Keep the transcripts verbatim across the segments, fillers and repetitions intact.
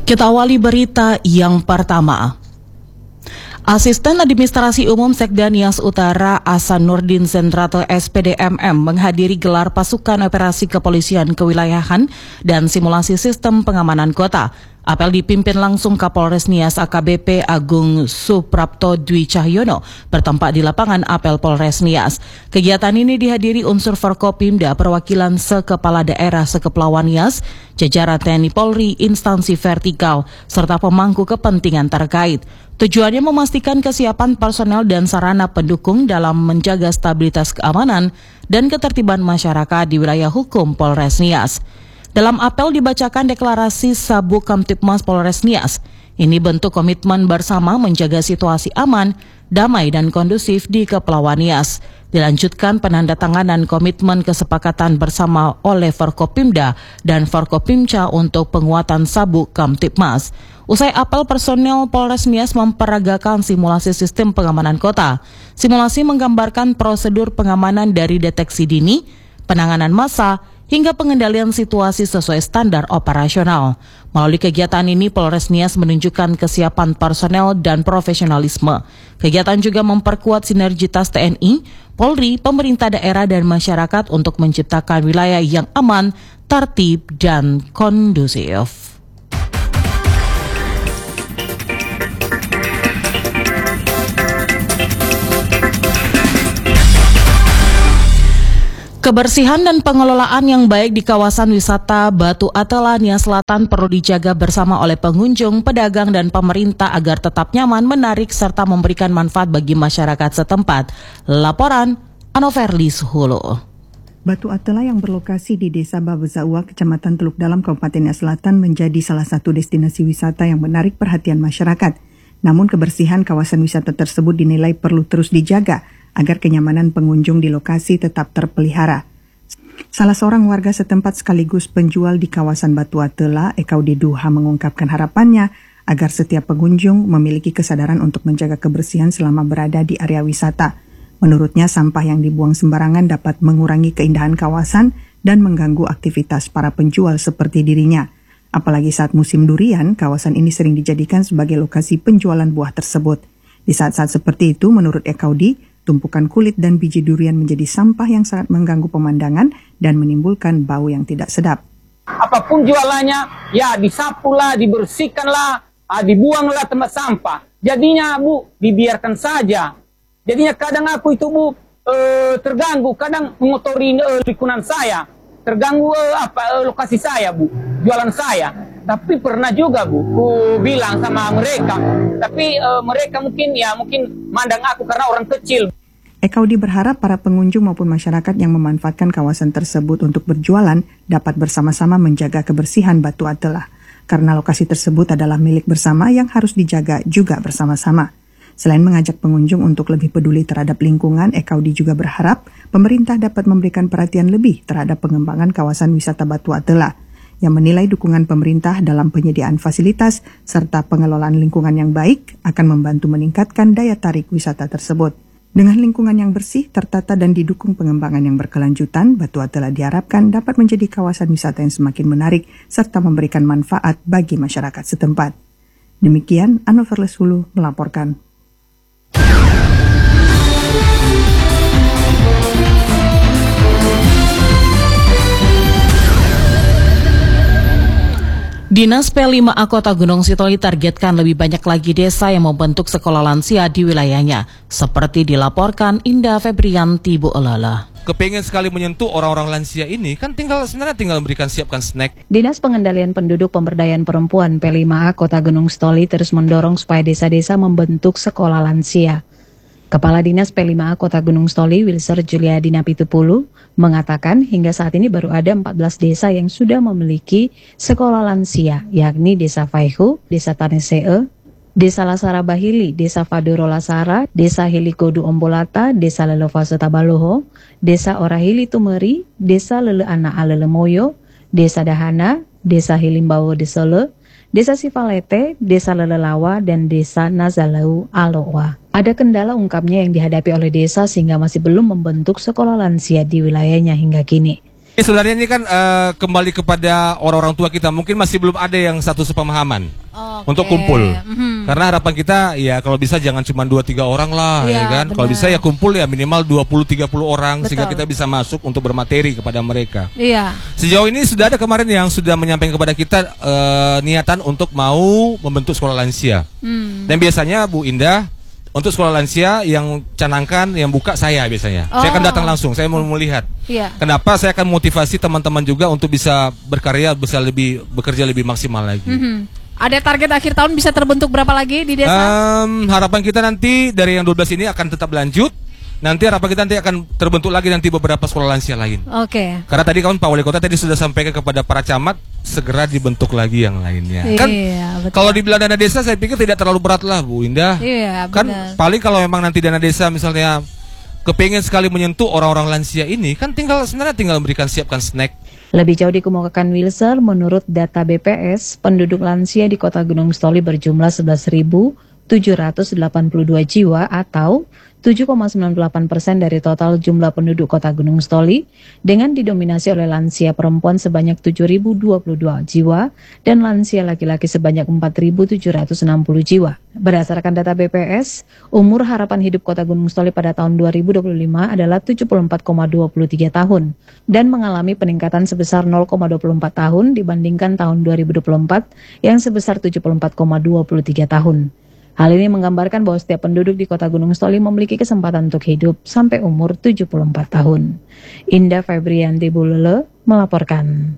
Kita awali berita yang pertama. Asisten Administrasi Umum Sekda Nias Utara Asanurdin Zendrato S P D M M menghadiri gelar pasukan operasi kepolisian kewilayahan dan simulasi sistem pengamanan kota. Apel dipimpin langsung Kapolres Nias A K B P Agung Suprapto Dwi Cahyono bertempat di lapangan apel Polres Nias. Kegiatan ini dihadiri unsur Forkopimda, perwakilan sekepala daerah Sekepulauan Nias, jajaran T N I Polri, instansi vertikal, serta pemangku kepentingan terkait. Tujuannya memastikan kesiapan personel dan sarana pendukung dalam menjaga stabilitas keamanan dan ketertiban masyarakat di wilayah hukum Polres Nias. Dalam apel dibacakan deklarasi Sabuk Kamtipmas Polres Nias. Ini bentuk komitmen bersama menjaga situasi aman, damai dan kondusif di Kepulauan Nias. Dilanjutkan penandatanganan komitmen kesepakatan bersama oleh Forkopimda dan Forkopimca untuk penguatan Sabuk Kamtipmas. Usai apel, personel Polres Nias memperagakan simulasi sistem pengamanan kota. Simulasi menggambarkan prosedur pengamanan dari deteksi dini, penanganan massa, hingga pengendalian situasi sesuai standar operasional. Melalui kegiatan ini, Polres Nias menunjukkan kesiapan personel dan profesionalisme. Kegiatan juga memperkuat sinergitas T N I, Polri, pemerintah daerah, dan masyarakat untuk menciptakan wilayah yang aman, tertib, dan kondusif. Kebersihan dan pengelolaan yang baik di kawasan wisata Batu Atela Nias Selatan perlu dijaga bersama oleh pengunjung, pedagang, dan pemerintah agar tetap nyaman, menarik, serta memberikan manfaat bagi masyarakat setempat. Laporan Anoverli Hulu. Batu Atela yang berlokasi di Desa Babezaua, Kecamatan Teluk Dalam, Kabupaten Nias Selatan menjadi salah satu destinasi wisata yang menarik perhatian masyarakat. Namun kebersihan kawasan wisata tersebut dinilai perlu terus dijaga agar kenyamanan pengunjung di lokasi tetap terpelihara. Salah seorang warga setempat sekaligus penjual di kawasan Batu Atela, Ekaudi Duha, mengungkapkan harapannya agar setiap pengunjung memiliki kesadaran untuk menjaga kebersihan selama berada di area wisata. Menurutnya, sampah yang dibuang sembarangan dapat mengurangi keindahan kawasan dan mengganggu aktivitas para penjual seperti dirinya. Apalagi saat musim durian, kawasan ini sering dijadikan sebagai lokasi penjualan buah tersebut. Di saat-saat seperti itu, menurut Ekaudi, tumpukan kulit dan biji durian menjadi sampah yang sangat mengganggu pemandangan dan menimbulkan bau yang tidak sedap. Apapun jualannya, ya disapulah, dibersihkanlah, dibuanglah tempat sampah. Jadinya, Bu, dibiarkan saja. Jadinya kadang aku itu, Bu, eh, terganggu, kadang mengotori eh, lingkungan saya, terganggu eh, apa eh, lokasi saya, Bu, jualan saya. Tapi pernah juga, Bu, ku bilang sama mereka, tapi e, mereka mungkin ya mungkin mandang aku karena orang kecil. Ekaudi berharap para pengunjung maupun masyarakat yang memanfaatkan kawasan tersebut untuk berjualan dapat bersama-sama menjaga kebersihan Batu Atela, karena lokasi tersebut adalah milik bersama yang harus dijaga juga bersama-sama. Selain mengajak pengunjung untuk lebih peduli terhadap lingkungan, Ekaudi juga berharap pemerintah dapat memberikan perhatian lebih terhadap pengembangan kawasan wisata Batu Atela, yang menilai dukungan pemerintah dalam penyediaan fasilitas serta pengelolaan lingkungan yang baik akan membantu meningkatkan daya tarik wisata tersebut. Dengan lingkungan yang bersih, tertata, dan didukung pengembangan yang berkelanjutan, Batu Atela diharapkan dapat menjadi kawasan wisata yang semakin menarik serta memberikan manfaat bagi masyarakat setempat. Demikian, Anoverles Hulu melaporkan. Dinas P lima A Kota Gunung Sitoli targetkan lebih banyak lagi desa yang membentuk sekolah lansia di wilayahnya, seperti dilaporkan Indah Febrianti Bu Elala. Kepengen sekali menyentuh orang-orang lansia ini, kan tinggal sebenarnya tinggal memberikan siapkan snack. Dinas Pengendalian Penduduk Pemberdayaan Perempuan P lima A Kota Gunung Sitoli terus mendorong supaya desa-desa membentuk sekolah lansia. Kepala Dinas P lima A Kota Gunung Sitoli, Wilser Juliadina Pitupulu, mengatakan hingga saat ini baru ada empat belas desa yang sudah memiliki sekolah lansia, yakni Desa Faihu, Desa Tanesee, Desa Lasara Bahili, Desa Fadoro Lasara, Desa Hilikodu Ombolata, Desa Lelofase Tabaloho, Desa Orahili Tumeri, Desa Lele Ana Alele Moyo, Desa Dahana, Desa Hilimbawo Desele, Desa Sifalete, Desa Lelelawa, dan Desa Nazalau Alowa. Ada kendala ungkapnya yang dihadapi oleh desa sehingga masih belum membentuk sekolah lansia di wilayahnya hingga kini. Ini sebenarnya ini kan uh, kembali kepada orang-orang tua kita. Mungkin masih belum ada yang satu sepemahaman okay. untuk kumpul. Mm-hmm. Karena harapan kita ya kalau bisa jangan cuma dua tiga orang lah, ya, ya kan. Kalau bisa ya kumpul ya minimal dua puluh tiga puluh orang. Betul. Sehingga kita bisa masuk untuk bermateri kepada mereka. Iya. Sejauh ini sudah ada kemarin yang sudah menyampaikan kepada kita uh, niatan untuk mau membentuk sekolah lansia. Hmm. Dan biasanya Bu Indah, untuk sekolah lansia yang canangkan, yang buka saya biasanya. Oh. Saya akan datang langsung, saya mau melihat. Iya. Kenapa? Saya akan motivasi teman-teman juga untuk bisa berkarya, bisa lebih bekerja lebih maksimal lagi. Mm-hmm. Ada target akhir tahun bisa terbentuk berapa lagi di desa? Um, harapan kita nanti dari yang dua belas ini akan tetap lanjut. Nanti harapan kita nanti akan terbentuk lagi nanti beberapa sekolah lansia lain. Oke. Okay. Karena tadi kawan Pak Wali Kota tadi sudah sampaikan kepada para camat segera dibentuk lagi yang lainnya. Iya, Kan betul. kalau dibilang dana desa saya pikir tidak terlalu berat lah Bu Indah. Iya, kan benar. Paling kalau memang nanti dana desa misalnya kepengen sekali menyentuh orang-orang lansia ini, kan tinggal sebenarnya tinggal memberikan siapkan snack. Lebih jauh dikemukakan Wilser, menurut data B P S, penduduk lansia di Kota Gunung Stoli berjumlah sebelas ribu tujuh ratus delapan puluh dua jiwa atau tujuh koma sembilan delapan persen dari total jumlah penduduk Kota Gunung Stoli, dengan didominasi oleh lansia perempuan sebanyak tujuh ribu dua puluh dua jiwa dan lansia laki-laki sebanyak empat ribu tujuh ratus enam puluh jiwa. Berdasarkan data B P S, umur harapan hidup Kota Gunung Stoli pada tahun dua ribu dua puluh lima adalah tujuh puluh empat koma dua tiga tahun dan mengalami peningkatan sebesar nol koma dua empat tahun dibandingkan tahun dua ribu dua puluh empat yang sebesar tujuh puluh empat koma dua tiga tahun. Hal ini menggambarkan bahwa setiap penduduk di Kota Gunung Stoli memiliki kesempatan untuk hidup sampai umur tujuh puluh empat tahun. Indah Febrianti Bulele melaporkan.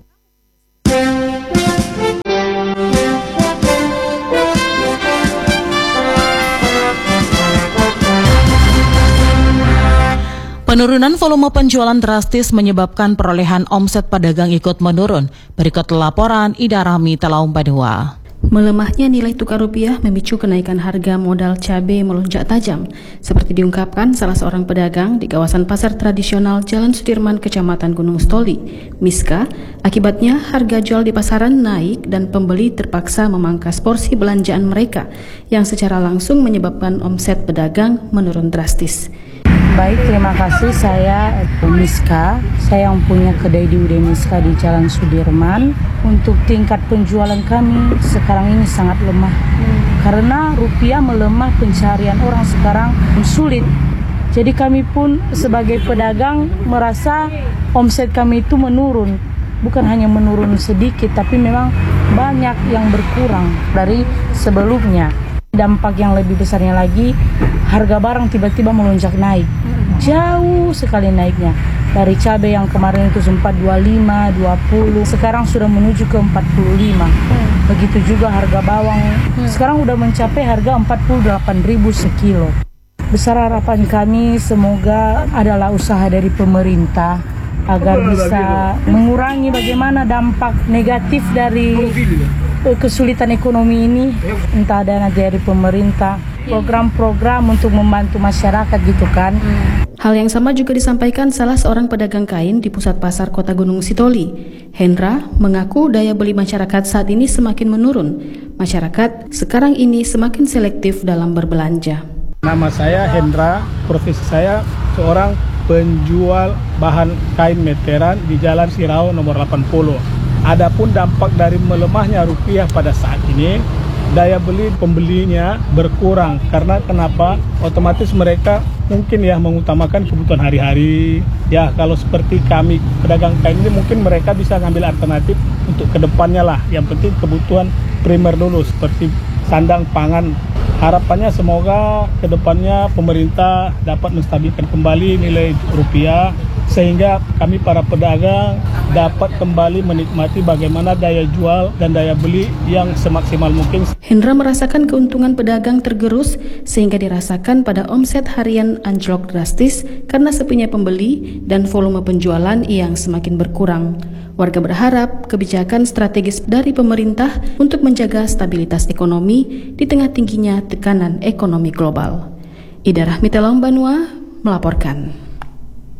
Penurunan volume penjualan drastis menyebabkan perolehan omset pedagang ikut menurun. Berikut laporan Ida Rahmi Talaum Badua. Melemahnya nilai tukar rupiah memicu kenaikan harga modal cabai melonjak tajam, seperti diungkapkan salah seorang pedagang di kawasan pasar tradisional Jalan Sudirman, Kecamatan Gunung Stoli, Miska. Akibatnya harga jual di pasaran naik dan pembeli terpaksa memangkas porsi belanjaan mereka, yang secara langsung menyebabkan omset pedagang menurun drastis. Baik, terima kasih. Saya Miska, saya yang punya kedai di Ude Miska di Jalan Sudirman. Untuk tingkat penjualan kami sekarang ini sangat lemah, hmm. karena rupiah melemah, pencarian orang sekarang sulit. Jadi kami pun sebagai pedagang merasa omset kami itu menurun. Bukan hanya menurun sedikit, tapi memang banyak yang berkurang dari sebelumnya. Dampak yang lebih besarnya lagi, harga barang tiba-tiba melonjak naik. Jauh sekali naiknya. Dari cabai yang kemarin itu sempat dua puluh lima, dua puluh, sekarang sudah menuju ke empat puluh lima. Begitu juga harga bawang, sekarang udah mencapai harga empat puluh delapan ribu sekilo. Besar harapan kami semoga adalah usaha dari pemerintah agar bisa mengurangi bagaimana dampak negatif dari kesulitan ekonomi ini, entah ada nanti dari pemerintah program-program untuk membantu masyarakat gitu kan. Hal yang sama juga disampaikan salah seorang pedagang kain di pusat pasar Kota Gunung Sitoli. Hendra mengaku daya beli masyarakat saat ini semakin menurun. Masyarakat sekarang ini semakin selektif dalam berbelanja. Nama saya Hendra, profesi saya seorang penjual bahan kain meteran di Jalan Sirau nomor delapan puluh. Adapun dampak dari melemahnya rupiah pada saat ini, daya beli pembelinya berkurang. Karena kenapa? Otomatis mereka mungkin ya mengutamakan kebutuhan hari-hari. Ya kalau seperti kami pedagang kain ini mungkin mereka bisa ngambil alternatif untuk kedepannya lah. Yang penting kebutuhan primer dulu seperti sandang pangan. Harapannya semoga kedepannya pemerintah dapat menstabilkan kembali nilai rupiah, sehingga kami para pedagang dapat kembali menikmati bagaimana daya jual dan daya beli yang semaksimal mungkin. Hendra merasakan keuntungan pedagang tergerus sehingga dirasakan pada omset harian anjlok drastis karena sepinya pembeli dan volume penjualan yang semakin berkurang. Warga berharap kebijakan strategis dari pemerintah untuk menjaga stabilitas ekonomi di tengah tingginya tekanan ekonomi global. Ida Rahmi Talaum Banua melaporkan.